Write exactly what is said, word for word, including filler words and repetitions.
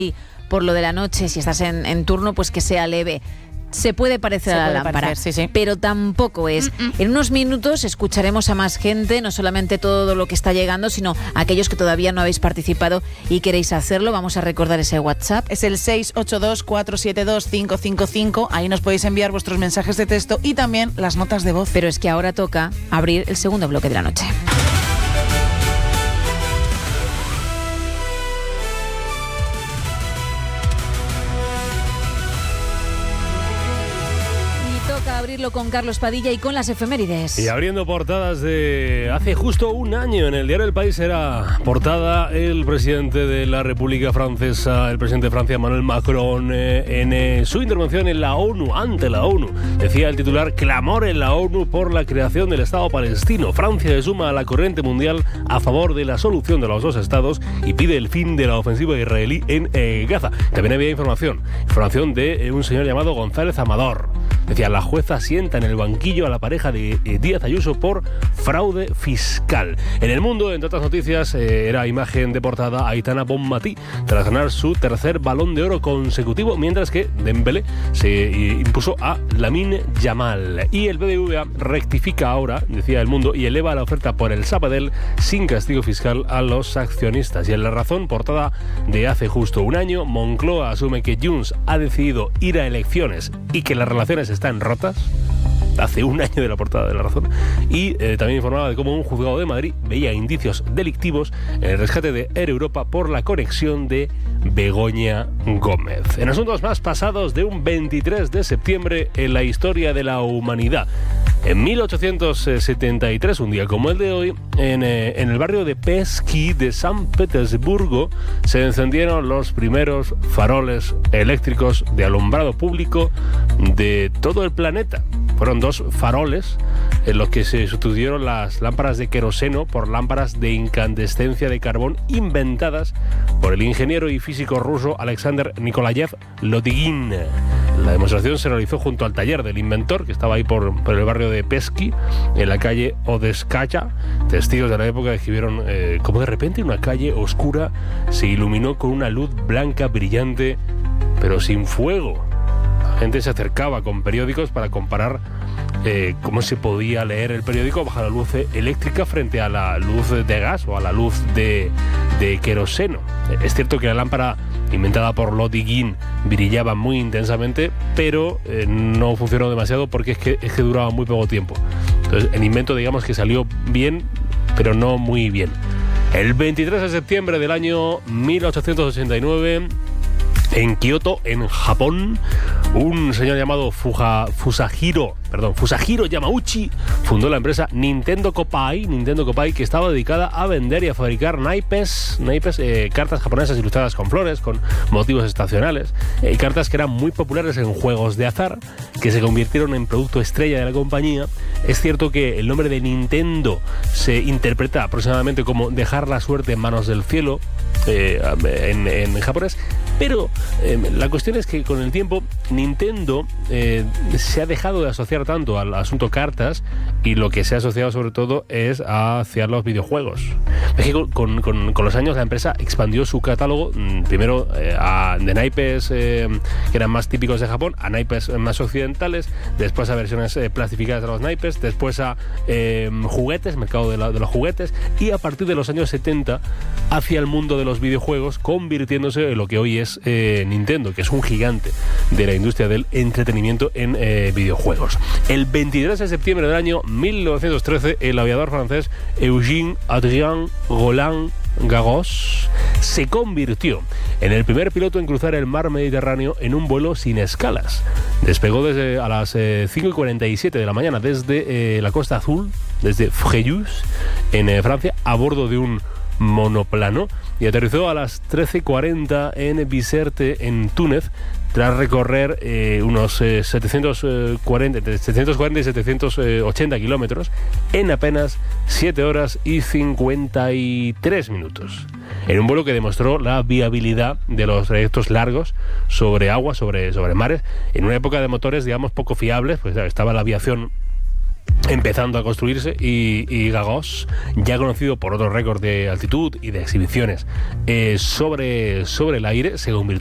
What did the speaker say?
por lo de la noche, si estás en, en turno, pues que sea leve. Se puede parecer Se a la puede lámpara, parecer, sí, sí. pero tampoco es. Mm-mm. En unos minutos escucharemos a más gente, no solamente todo lo que está llegando, sino aquellos que todavía no habéis participado y queréis hacerlo. Vamos a recordar ese WhatsApp. Es el seis ocho dos, cuatro siete dos, cinco cinco cinco. Ahí nos podéis enviar vuestros mensajes de texto y también las notas de voz. Pero es que ahora toca abrir el segundo bloque de la noche. Abrirlo con Carlos Padilla y con las efemérides. Y abriendo portadas de hace justo un año en el diario El País era portada el presidente de la República Francesa, el presidente de Francia, Emmanuel Macron, eh, en eh, su intervención en la ONU, ante la ONU. Decía el titular: clamor en la ONU por la creación del Estado palestino. Francia se suma a la corriente mundial a favor de la solución de los dos estados y pide el fin de la ofensiva israelí en eh, Gaza. También había información, información de eh, un señor llamado González Amador. Decía: la jueza sienta en el banquillo a la pareja de eh, Díaz Ayuso por fraude fiscal. En el mundo, entre otras noticias, eh, era imagen de portada Aitana Bonmatí tras ganar su tercer Balón de Oro consecutivo, mientras que Dembélé se eh, impuso a Lamine Yamal. Y el B B V A rectifica ahora, decía El Mundo, y eleva la oferta por el Sabadell sin castigo fiscal a los accionistas. Y en La Razón, portada de hace justo un año, Moncloa asume que Junts ha decidido ir a elecciones y que las relaciones están rotas. Hace un año de la portada de La Razón. Y eh, también informaba de cómo un juzgado de Madrid veía indicios delictivos en el rescate de Air Europa por la conexión de Begoña Gómez. En asuntos más pasados de un veintitrés de septiembre en la historia de la humanidad. En mil ochocientos setenta y tres, un día como el de hoy, en, eh, en el barrio de Pesky de San Petersburgo se encendieron los primeros faroles eléctricos de alumbrado público de todo el planeta. Fueron dos faroles en los que se sustituyeron las lámparas de queroseno por lámparas de incandescencia de carbón inventadas por el ingeniero y físico ruso Alexander Nikolayev Lotigin. La demostración se realizó junto al taller del inventor, que estaba ahí por, por el barrio de Pesky, en la calle Odeskaya. Testigos de la época describieron eh, como de repente una calle oscura se iluminó con una luz blanca brillante, pero sin fuego. La gente se acercaba con periódicos para comparar eh, cómo se podía leer el periódico bajo la luz eléctrica frente a la luz de gas o a la luz de, de queroseno. Es cierto que la lámpara inventada por Lotigin brillaba muy intensamente, pero eh, no funcionó demasiado porque es que, es que duraba muy poco tiempo. Entonces el invento, digamos que salió bien, pero no muy bien. El veintitrés de septiembre del año mil ochocientos ochenta y nueve, en Kioto, en Japón, un señor llamado Fuja, Fusajiro, perdón, Fusajiro Yamauchi fundó la empresa Nintendo Kopai, Nintendo Kopai, que estaba dedicada a vender y a fabricar naipes, naipes eh, cartas japonesas ilustradas con flores, con motivos estacionales, eh, cartas que eran muy populares en juegos de azar, que se convirtieron en producto estrella de la compañía. Es cierto que el nombre de Nintendo se interpreta aproximadamente como dejar la suerte en manos del cielo, eh, en, en japonés, pero eh, la cuestión es que con el tiempo Nintendo eh, se ha dejado de asociar tanto al asunto cartas y lo que se ha asociado sobre todo es hacia los videojuegos. Es que con, con, con los años la empresa expandió su catálogo, primero eh, a, de naipes eh, que eran más típicos de Japón, a naipes más occidentales, después a versiones eh, plastificadas de los naipes, después a eh, juguetes, mercado de, la, de los juguetes, y a partir de los años setenta hacia el mundo de los videojuegos, convirtiéndose en lo que hoy es eh, Nintendo, que es un gigante de la industria del entretenimiento en eh, videojuegos. El veintitrés de septiembre del año mil novecientos trece, el aviador francés Eugène Adrien Roland Garros se convirtió en el primer piloto en cruzar el mar Mediterráneo en un vuelo sin escalas. Despegó desde a las eh, cinco y cuarenta y siete de la mañana desde eh, la Costa Azul, desde Fréjus, en eh, Francia, a bordo de un monoplano, y aterrizó a las trece y cuarenta en Bizerte, en Túnez, tras recorrer eh, unos eh, setecientos cuarenta, entre setecientos cuarenta y setecientos ochenta kilómetros en apenas siete horas y cincuenta y tres minutos. En un vuelo que demostró la viabilidad de los trayectos largos sobre agua, sobre, sobre mares, en una época de motores, digamos, poco fiables, pues estaba la aviación empezando a construirse y, y Gagos, ya conocido por otros récords de altitud y de exhibiciones eh, sobre, sobre el aire, se convirtió